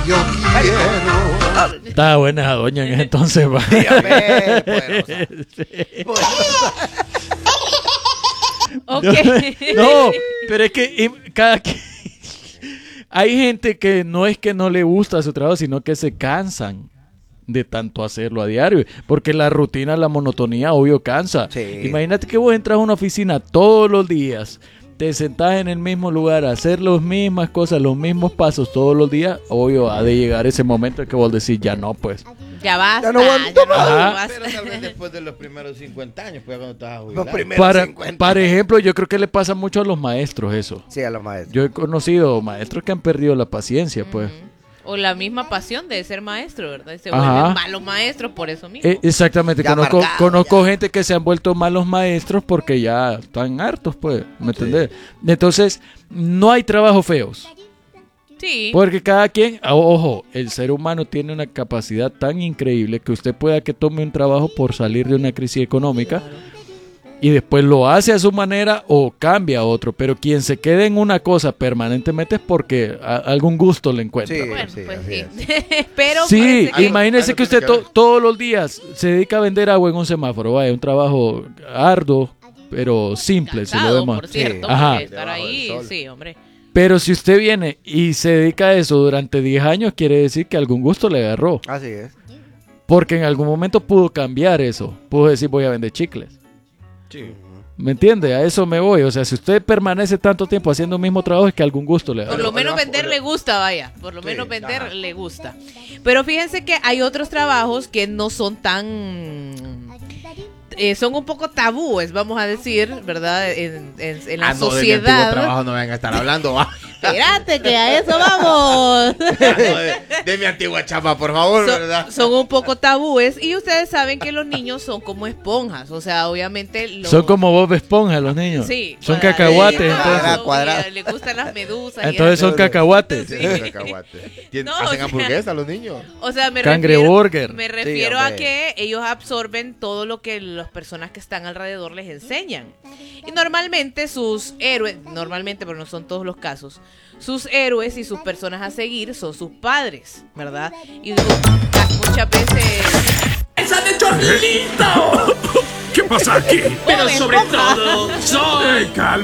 Yo quiero. Estaba buena esa doña en ese entonces, va. Dígame, poderosa. Ok. No, pero es que hay gente que no es que no le gusta su trabajo, sino que se cansan de tanto hacerlo a diario, porque la rutina, la monotonía, obvio cansa. Sí. Imagínate que vos entras a una oficina todos los días, te sentás en el mismo lugar a hacer las mismas cosas, los mismos pasos todos los días, obvio ha de llegar ese momento en que vos decís, ya no, pues. Ya basta. Ya no aguanto más. Ajá. Pero tal vez después de los primeros 50 años, pues cuando estás Los jubilado. primeros 50. Por ejemplo, yo creo que le pasa mucho a los maestros eso. Sí, a los maestros. Yo he conocido maestros que han perdido la paciencia, pues. O la misma pasión de ser maestro, ¿verdad? Se Ajá. vuelven malos maestros por eso mismo. Exactamente, Ya conozco, amargado, conozco gente que se han vuelto malos maestros porque ya están hartos, pues, ¿me entendés? Entonces, no hay trabajos feos, Sí. porque cada quien, ojo, el ser humano tiene una capacidad tan increíble que usted pueda que tome un trabajo por salir de una crisis económica y después lo hace a su manera o cambia a otro, pero quien se quede en una cosa permanentemente es porque algún gusto le encuentra. Sí. Bueno, pues así sí. Pero Sí, parece que- imagínese algo que usted tiene que ver. todos los días se dedica a vender agua en un semáforo. Vaya, un trabajo arduo, pero simple, si lo cansado, vemos. por cierto, Sí. Ajá. porque estar Debajo del ahí, sol. sí, hombre. Pero si usted viene y se dedica a eso durante 10 años, quiere decir que algún gusto le agarró. Así es. Porque en algún momento pudo cambiar eso. Pudo decir, voy a vender chicles. Sí. ¿Me entiende? A eso me voy. O sea, si usted permanece tanto tiempo haciendo el mismo trabajo, es que algún gusto le Por agarró. lo menos Oiga, vender oiga. le gusta, vaya. Por lo Sí, menos vender ajá. le gusta. Pero fíjense que hay otros trabajos que no son tan... son un poco tabúes, vamos a decir, ¿verdad? En la Ah, no, de mi antiguo sociedad. trabajo no vengan a estar hablando, va. Espérate, que a eso vamos. de mi antigua chamba, por favor, ¿verdad? Son un poco tabúes y ustedes saben que los niños son como esponjas, o sea, obviamente Son como Bob Esponja los niños. sí, Son cuadraditos, cacahuates, entonces. y Cuadrado. les gustan las medusas. y Entonces eso. son cacahuates. Sí, cacahuate. No, Hacen o sea- hamburguesas los niños. O sea, Cangreburger. me refiero a hombre. que ellos absorben todo lo que las personas que están alrededor les enseñan. Y normalmente sus héroes, pero no son todos los casos, sus héroes y sus personas a seguir son sus padres, ¿verdad? Y muchas veces... ¡Esa de Chorlito! ¿Qué pasa aquí? Pero sobre todo, soy... calma.